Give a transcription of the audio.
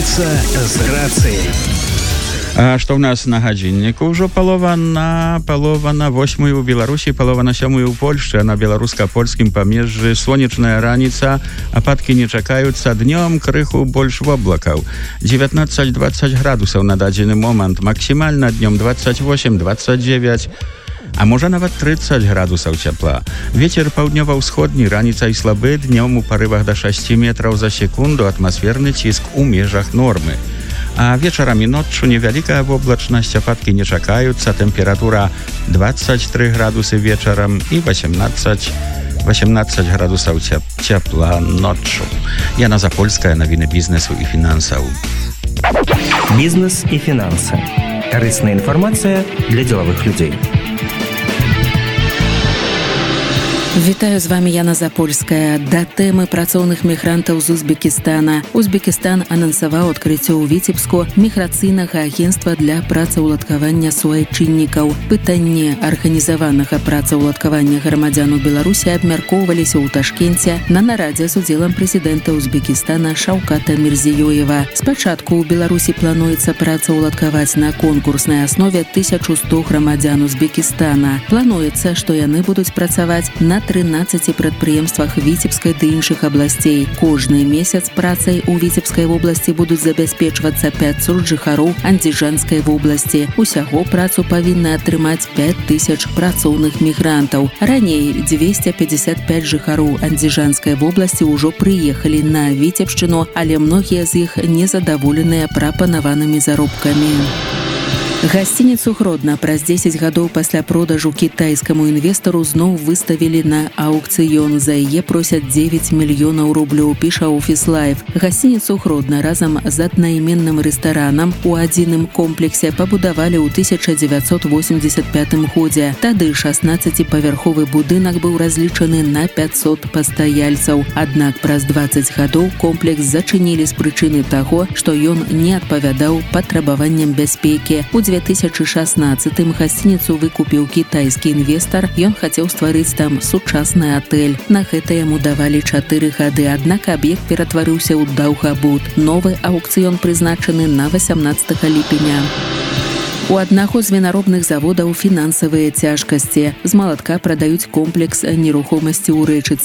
Раніца з рацыяй. А што ў нас на гадзінніку? Ўжо палова на 8 у Беларусі, палова на 7 у Польшчы, а на беларуска-польскім памежжы сонечная раніца, ападкі не чакаюцца, днём крыху больш воблакаў. 19-20 градусаў на дадзены момант, максімальна днём 28-29, а можа нават 30 градусаў цяпла. Вецер паўднёва-ўсходні, раніцай слабы, днём у парывах да 6 метраў за секунду, атмасферны ціск у межах нормы. А вечарам і ноччу невялікая воблачнасць, ападкі не чакаюцца, тэмпература 23 градусы вечарам і 18 градусаў цяпла ноччу. Яна Запольская, навіны бізнесу і фінансаў. Бізнес і фінансы. Карысная інфармацыя для дзелавых людзей. Вітаю, з вами Яна Запольская. Да тэмы працоўных мігрантаў з Узбекістана. Узбекістан анансаваў адкрыццё ў Віцебску міграцыйнага агенцтва для працаўладкавання суайчыннікаў. Пытанне арганізаванага працаўладкавання грамадзян у Беларусі абмяркоўваліся ў Ташкенце на нарадзе з удзелам прэзідэнта Узбекістана Шаўката Мірзіёева. Спачатку ў Беларусі плануецца працаўладкаваць на конкурснай аснове 1100 грамадзян Узбекістана. Плануецца, што яны будуць працаваць на 13 прадпрыемствах Віцебскай ды іншых абласцей. Кожны месяц працай у Віцебскай вобласці будуць забяспечвацца 500 жыхароў Андзіжанскай вобласці. Усяго працу павінны атрымаць 5000 працоўных мігрантаў. Раней 255 жыхароў Андзіжанскай вобласці ўжо прыехалі на Віцебшчыну, але многія з іх незадаволеныя прапанаванымі заробкамі. Гасцініцу Гродна праз 10 гадоў пасля продажу кітайскаму інвестару зноў выставілі на аукцыён. За яе просяць 9 мільёнаў рублёў, піша Office Life. Гасцініцу Гродна разам з аднайменным рэстаранам у адзіным комплексе пабудавалі ў 1985 годзе. Тады 16-павярховы будынак быў разлічаны на 500 пастаяльцаў. Аднак праз 20 гадоў комплекс зачынілі з прычыны таго, што ён не адпавядаў патрабаванням бяспекі. У 2016-м гасцініцу выкупіў кітайскі інвестар, ён хацеў стварыць там сучасны атэль. На гэта яму давалі 4 гады, аднак аб'ект ператварыўся ў даўгабуд. Новы аукцыён прызначаны на 18 ліпеня. У аднаго з вінаробных заводаў фінансавыя цяжкасці. З маладка прадаюць комплекс нерухомасці ў Рэчыцы.